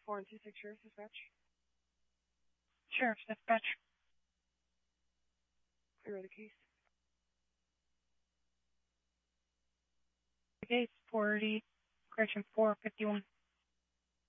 426 Sheriff's Dispatch. Sheriff's Dispatch. Clear the case. Case 450, correction 451.